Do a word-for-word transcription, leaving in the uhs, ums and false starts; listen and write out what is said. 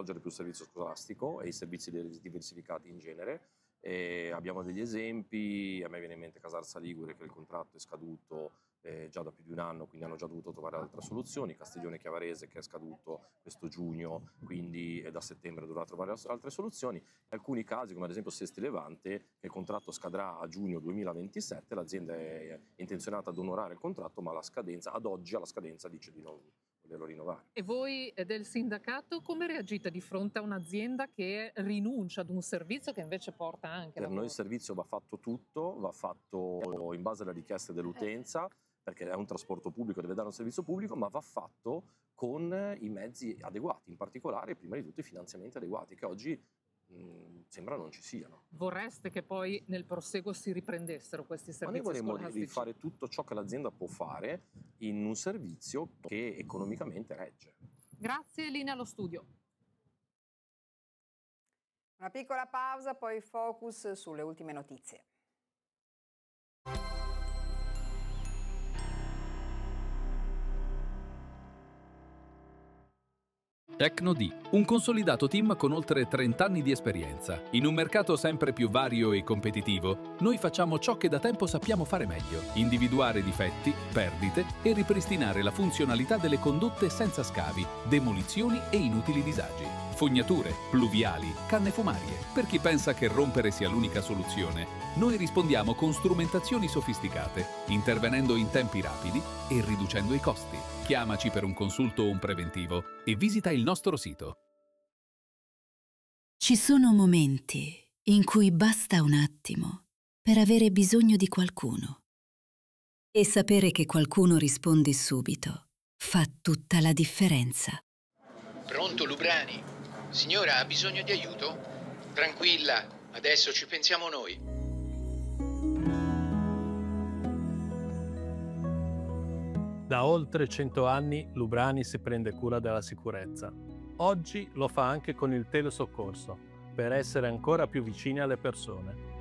svolgere più il servizio scolastico e i servizi di- diversificati in genere. E abbiamo degli esempi, a me viene in mente Casarsa Ligure, che il contratto è scaduto eh, già da più di un anno, quindi hanno già dovuto trovare altre soluzioni. Castiglione Chiavarese, che è scaduto questo giugno, quindi è da settembre dovrà trovare as- altre soluzioni. In alcuni casi, come ad esempio Sesti Levante, che il contratto scadrà a giugno duemilaventisette, l'azienda è intenzionata ad onorare il contratto, ma la scadenza, ad oggi alla scadenza dice di non volerlo rinnovare. E voi eh, del sindacato come reagite di fronte a un'azienda che rinuncia ad un servizio che invece porta anche Per noi il lavoro? servizio va fatto tutto, va fatto in base alle richieste dell'utenza, perché è un trasporto pubblico, deve dare un servizio pubblico, ma va fatto con i mezzi adeguati, in particolare prima di tutto i finanziamenti adeguati, che oggi mh, sembra non ci siano. Vorreste che poi nel proseguo si riprendessero questi Ma noi servizi vorremmo di- di scolastici? fare tutto ciò che l'azienda può fare in un servizio che economicamente regge. Grazie, linea allo studio. Una piccola pausa, poi focus sulle ultime notizie. Tecnodi, un consolidato team con oltre trenta anni di esperienza. In un mercato sempre più vario e competitivo, noi facciamo ciò che da tempo sappiamo fare meglio: individuare difetti, perdite e ripristinare la funzionalità delle condotte senza scavi, demolizioni e inutili disagi. Fognature, pluviali, canne fumarie. Per chi pensa che rompere sia l'unica soluzione, noi rispondiamo con strumentazioni sofisticate, intervenendo in tempi rapidi e riducendo i costi. Chiamaci per un consulto o un preventivo e visita il nostro sito. Ci sono momenti in cui basta un attimo per avere bisogno di qualcuno. E sapere che qualcuno risponde subito fa tutta la differenza. Pronto, Lubrani? Signora, ha bisogno di aiuto? Tranquilla, adesso ci pensiamo noi. Da oltre cento anni Lubrani si prende cura della sicurezza. Oggi lo fa anche con il telesoccorso, per essere ancora più vicini alle persone.